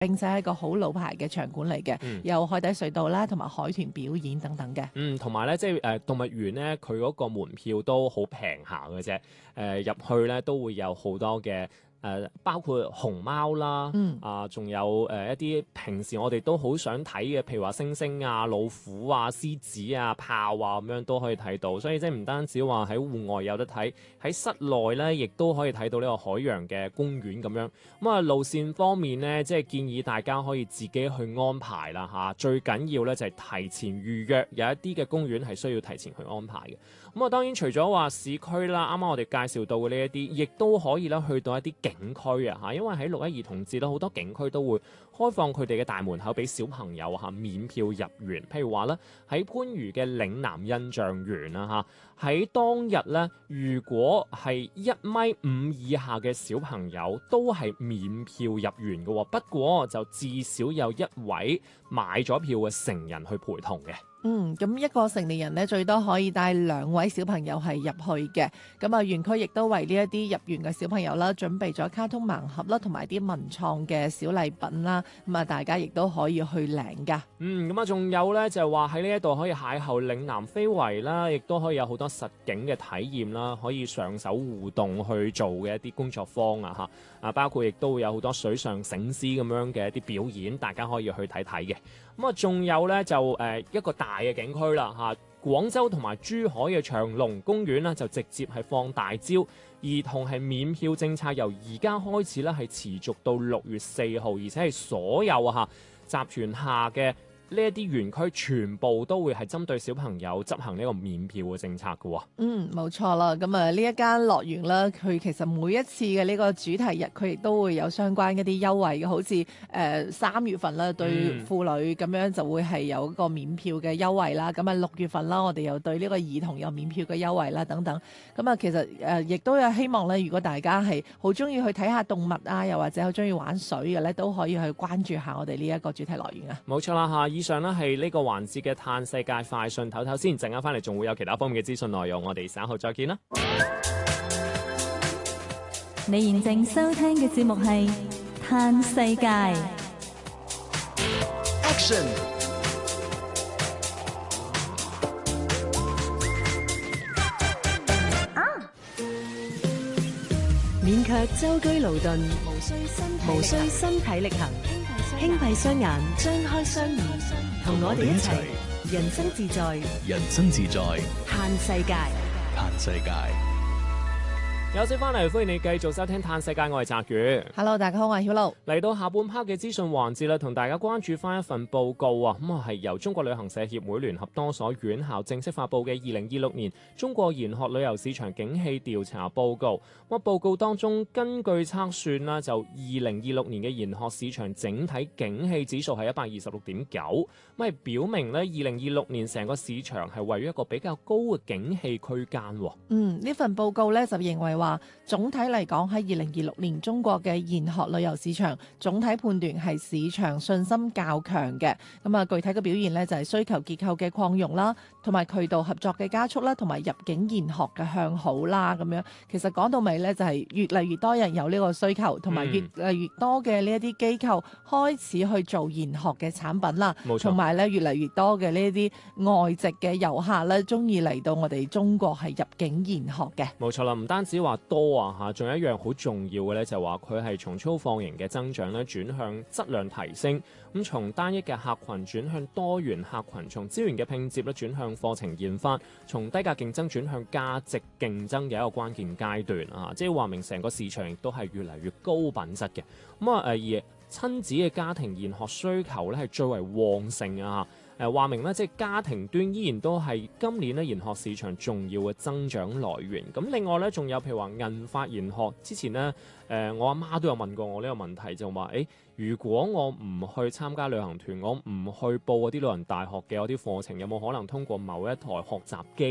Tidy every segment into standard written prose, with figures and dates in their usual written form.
並且係一個好老牌嘅場館嚟嘅，有海底隧道啦，同埋海豚表演等等嘅。 同埋咧，即係動物園咧，佢嗰個門票都好平下嘅啫。入去咧都會有好多嘅。包括熊貓啦，仲有一啲平時我哋都好想睇嘅，譬如話猩猩啊、老虎啊、獅子啊、豹啊咁樣都可以睇到，所以即係唔單止話喺戶外有得睇，喺室內咧亦都可以睇到呢個海洋嘅公園咁樣。咁啊路線方面咧，即係建議大家可以自己去安排啦嚇。最緊要咧就係提前預約，有一啲嘅公園係需要提前去安排嘅。咁啊當然除咗話市區啦，啱啱我哋介紹到嘅呢一啲，亦都可以啦去到一啲景區啊嚇，因為喺6·1·2同志咧好多景區都會開放佢哋嘅大門口俾小朋友嚇免票入園。譬如話咧喺番禺嘅嶺南印象園啦嚇，喺當日咧如果係1.5米以下嘅小朋友都係免票入園嘅，不過就至少有一位買咗票嘅成人去陪同嘅。 咁一個成年人咧最多可以帶2位小朋友係入去嘅。咁啊，園區亦都為呢一啲入園嘅小朋友啦，準備咗卡通盲盒啦，同埋啲文創嘅小禮品啦。咁啊，大家亦都可以去領噶。 咁啊，仲有咧就係話喺呢一度可以邂逅嶺南非遺啦，亦都可以有好多實景嘅體驗啦，可以上手互動去做嘅一啲工作坊啊嚇。包括亦都會有好多水上醒獅咁樣嘅一啲表演，大家可以去睇睇嘅。咁啊，仲有咧就一個大嘅景區啦嚇，廣州同埋珠海嘅長隆公園呢，就直接係放大招，兒童係免票政策由而家開始咧係持續到6月4號，而且係所有集團下嘅呢一啲園區全部都會係針對小朋友執行呢個免票嘅政策嘅喎。 冇錯啦。咁啊，呢一間樂園啦，佢其實每一次嘅呢個主題日，佢亦都會有相關一啲優惠嘅，好似3月份啦，對婦女咁樣就會係有一個免票嘅優惠啦。咁啊6月份啦，我哋又對呢個兒童有免票嘅優惠啦，等等。咁啊，其實亦都有希望咧，如果大家係好中意去睇下動物啊，又或者好中意玩水嘅咧，都可以去關注下我哋呢一個主題樂園啊。 冇錯啦嚇，以上呢係呢個環節嘅嘆世界快訊，唞唞先，陣間翻嚟仲會有其他方面嘅資訊內容，我哋稍後再見啦。 你現正收聽嘅節目係嘆世界。 Action！ 勉強舟車勞頓，無需身體力行，輕閉雙眼，張開雙耳，同我哋一齊人生自在， 人生自在， 嘆世界， 嘆世界。 有請翻嚟，歡迎你繼續收聽《嘆世界》，我係澤宇。 Hello， 大家好，我係曉露。 嚟到下半 part 嘅資訊環節啦，同大家關注翻一份報告啊，咁係由中國旅行社協會聯合多所院校正式發布嘅2026年中國研學旅遊市場景氣調查報告。咁報告當中根據測算啦，就2026年嘅研學市場整體景氣指數係126.9，咁係表明咧2026年成個市場係位於一個比較高嘅景氣區間。 呢份報告咧就認為話總體嚟講喺2026年中國嘅研學旅遊市場總體判斷係市場信心較強嘅。咁啊，具體嘅表現咧就係需求結構嘅擴容啦，同埋渠道合作嘅加速啦，同埋入境研學嘅向好啦。咁樣其實講到尾咧就係越嚟越多人有呢個需求，同埋越嚟越多嘅呢一啲機構開始去做研學嘅產品啦。同埋咧越嚟越多嘅呢一啲外籍嘅遊客咧中意嚟到我哋中國係入境研學嘅。 冇錯啦，唔單止話多啊嚇，仲有一樣好重要嘅咧，就係話佢係從粗放型嘅增長咧轉向質量提升，咁從單一嘅客群轉向多元客群，從資源嘅拼接咧轉向課程研發，從低價競爭轉向價值競爭嘅一個關鍵階段啊！即係話明成個市場亦都係越嚟越高品質嘅。咁啊而親子嘅家庭研學需求咧係最為旺盛啊！話明咧，即係家庭端依然都係今年咧研學市場重要嘅增長來源。咁另外咧，仲有譬如話銀髮研學，之前咧我阿媽都有問過我呢個問題，就話如果我唔去參加旅行團，我唔去報嗰啲老人大學嘅嗰啲課程，有冇可能通過某一台學習機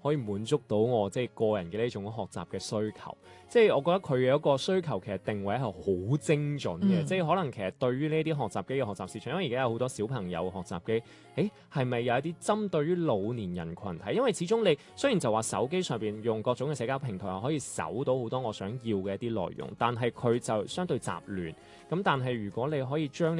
可以滿足到我即係個人嘅呢種學習嘅需求。即係我覺得佢嘅一個需求其實定位係好精準嘅，即係可能其實對於呢啲學習機嘅學習市場，因為而家有好多小朋友學習機，係咪有一啲針對於老年人群體？因為始終你雖然就話手機上邊用各種嘅社交平台可以搜到好多我想要嘅一啲內容，但係佢就相對雜亂。咁但係如果你可以將